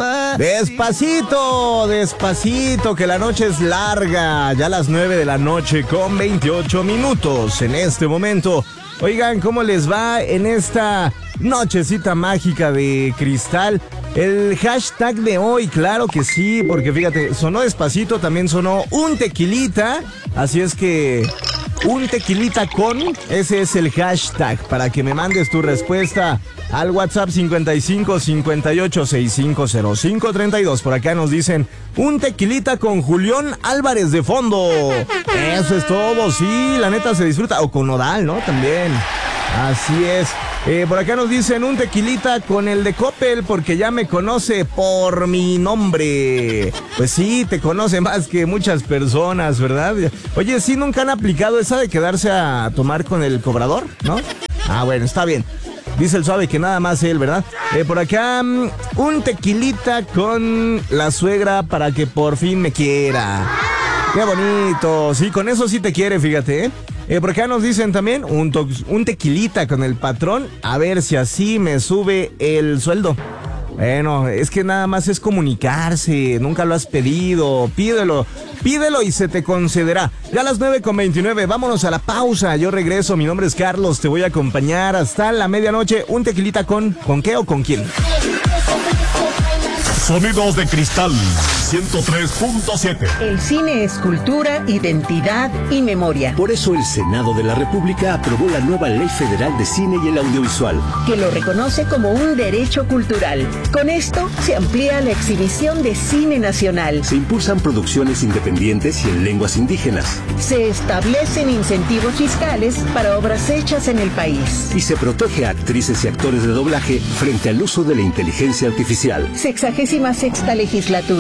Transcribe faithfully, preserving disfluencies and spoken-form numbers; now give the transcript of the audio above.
Despacito, despacito, que la noche es larga. Ya las nueve de la noche con veintiocho minutos en este momento. Oigan, ¿cómo les va en esta nochecita mágica de cristal? El hashtag de hoy, claro que sí, porque fíjate, sonó despacito, también sonó un tequilita, así es que un tequilita con, ese es el hashtag, para que me mandes tu respuesta al WhatsApp cincuenta y cinco cincuenta y ocho sesenta y cinco cero cinco treinta y dos. Por acá nos dicen un tequilita con Julián Álvarez de fondo. Eso es todo, sí, la neta se disfruta, o con Nodal, ¿no? También. Así es. Eh, por acá nos dicen un tequilita con el de Coppel porque ya me conoce por mi nombre. Pues sí, te conoce más que muchas personas, ¿verdad? Oye, ¿sí nunca han aplicado esa de quedarse a tomar con el cobrador, no? Ah, bueno, está bien. Dice el suave que nada más él, ¿verdad? Eh, por acá, um, un tequilita con la suegra para que por fin me quiera. ¡Qué bonito! Sí, con eso sí te quiere, fíjate, ¿eh? Eh, por acá nos dicen también un, to- un tequilita con el patrón, a ver si así me sube el sueldo. Bueno, es que nada más es comunicarse, nunca lo has pedido, pídelo, pídelo y se te concederá. Ya a las nueve con veintinueve, vámonos a la pausa, yo regreso, mi nombre es Carlos, te voy a acompañar hasta la medianoche. Un tequilita con, ¿con qué o con quién? Sonidos de Cristal ciento tres punto siete. El cine es cultura, identidad y memoria. Por eso el Senado de la República aprobó la nueva Ley Federal de Cine y el Audiovisual, que lo reconoce como un derecho cultural. Con esto se amplía la exhibición de cine nacional. Se impulsan producciones independientes y en lenguas indígenas. Se establecen incentivos fiscales para obras hechas en el país. Y se protege a actrices y actores de doblaje frente al uso de la inteligencia artificial. Sexagésima sexta legislatura.